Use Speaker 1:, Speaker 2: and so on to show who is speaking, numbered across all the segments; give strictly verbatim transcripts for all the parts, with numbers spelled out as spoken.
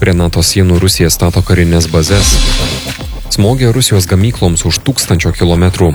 Speaker 1: Prie NATO sienų Rusija stato karinės bazės. Smogė Rusijos gamykloms už tūkstančio kilometrų.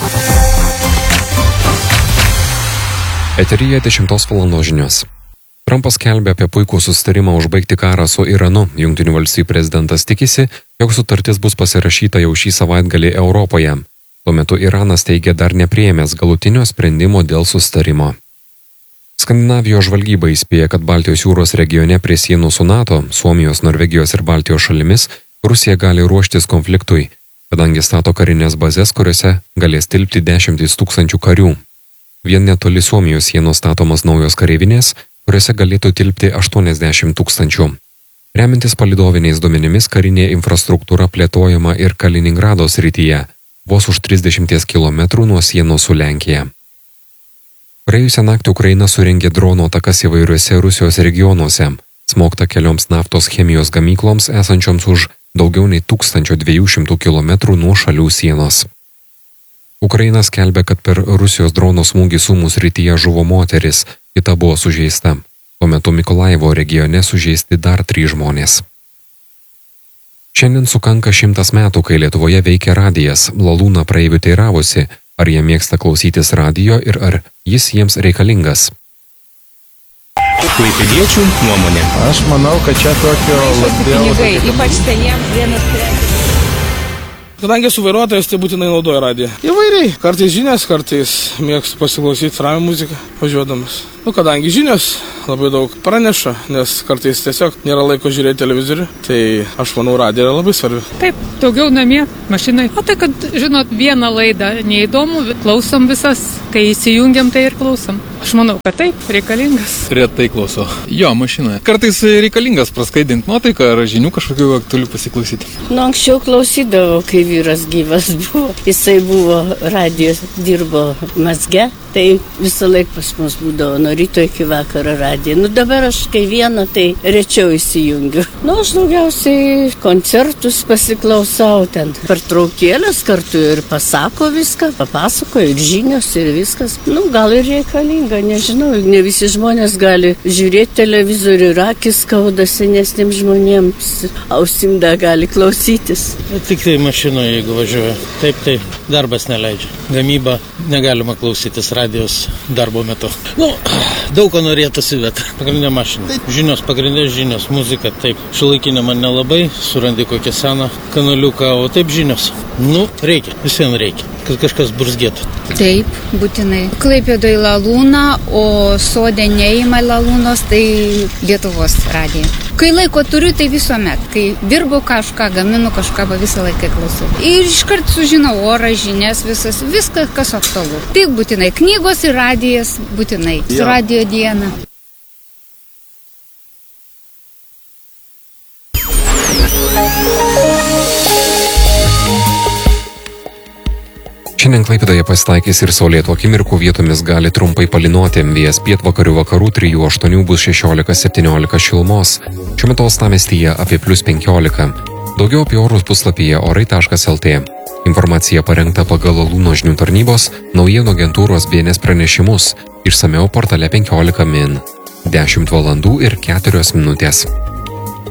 Speaker 1: Eteryje dešimtos valandos žinios. Trumpas skelbė apie puikų susitarimą užbaigti karą su Iranu. Jungtinių valstijų prezidentas tikisi, jog sutartis bus pasirašyta jau šį savaitgalį Europoje. Tuo metu Iranas teigia dar nepriėmęs galutinio sprendimo dėl susitarimo. Skandinavijos žvalgyba įspėja, kad Baltijos jūros regione prie sienų su NATO, Suomijos, Norvegijos ir Baltijos šalimis Rusija gali ruoštis konfliktui, kadangi stato karinės bazės, kuriuose galės tilpti dešimtys tūkstančių karių. Vien netoli Suomijos sienos statomos naujos kareivinės, kuriuose galėtų tilpti aštuoniasdešimt tūkstančių. Remintis palydoviniais duomenimis, karinė infrastruktūra plėtojama ir Kaliningrado srityje, vos už trisdešimties kilometrų nuo sienos su Lenkija. Praėjusią naktį Ukraina surengė drono atakas įvairiuose Rusijos regionuose, smogta kelioms naftos chemijos gamykloms esančioms už daugiau nei tūkstančio dviejų šimtų kilometrų nuo šalių sienos. Ukraina skelbia, kad per Rusijos drono smūgį Sumų srityje žuvo moteris, kita buvo sužeista. Tuo metu Mikolaivo regione sužeisti dar trys žmonės. Šiandien sukanka šimtas metų, kai Lietuvoje veikia radijas. Lalūna praeivių teiravosi, ar jie mėgsta klausytis radijo ir ar jis jiems reikalingas.
Speaker 2: Klaipėdiečių nuomonė.
Speaker 3: Aš manau, kad čia tokio labiau...
Speaker 4: Pinigai, ypač seniems vienas prie...
Speaker 5: Kadangi esu vairuotojas, tai būtinai naudoju radiją. Įvairiai. Kartais žinias, kartais mėgstu pasiklausyti ramią muziką važiuodamas. Nu, kadangi žinios labai daug praneša, nes kartais tiesiog nėra laiko žiūrėti televizorių, tai aš manau, radija yra labai svarbi.
Speaker 4: Taip, daugiau namie, mašinai. O tai, kad, žinot, vieną laidą neįdomu, klausom visas, kai įsijungiam, tai ir klausom. Aš manau, kad taip, reikalingas.
Speaker 6: Retai klausau. Jo, mašinoje. Kartais reikalingas praskaidinti nuotaiką ar žinių kažkokių aktualių pasiklausyti.
Speaker 7: Nu, anksčiau klausydavau, kai vyras gyvas buvo. Jisai buvo radijos, dirbo Mazge, tai visą laiką pas mus būdavo nuo ryto iki vakaro radiją. Nu, dabar aš kai vieną, tai rečiau įsijungiu. Nu, aš daugiausiai koncertus pasiklausau ten. Pertraukėlės kartu ir pasako viską, papasakoju ir žinios ir viskas. Nu, gal ir reikalinga, nežinau. Ne visi žmonės gali žiūrėti televizorių ir akis skauda senesniems žmonėms. Ausim dar gali klausytis.
Speaker 8: Tik tai mašinoje, jeigu važiuoja. Taip, tai darbas neleidžia. Gamyba negalima klausytis radijos darbo metu. Nu, daug ko norėtųsi, bet pagrindinė mašina. Žinios, pagrindinė žinios, muzika, taip. Šiuolaikinė man nelabai, surandi kokią seną kanaliuką, o taip žinios. Nu, reikia, visiems reikia, kad kažkas burzgėtų.
Speaker 9: Taip, būtinai. Klaipėdoje Lalūna, o sode neima Lalūnos, tai Lietuvos radija. Kai laiko turiu, tai visuomet. Kai dirbu kažką, gaminu kažką, visą laiką klausau. Ir iškart sužinau orą, žinias, visas, viskas, kas aktualu. Tik būtinai knygos ir radijas, būtinai. Su radijo diena.
Speaker 1: Šiandien Klaipėdoje pasitaikys ir saulėtų akimirkų, vietomis gali trumpai palynoti. Vėjas pietvakarių vakarų trijų aštuonių bus šešiolika septyniolika šilumos. Šiuo metu uostamiestyje apie plius penkiolika. Daugiau apie orus puslapyje orai taškas el tė. Informacija parengta pagal Lalūno žinių tarnybos naujienų agentūros B N S pranešimus. Išsamiau portale penkiolika min. dešimt valandų ir keturios minutės.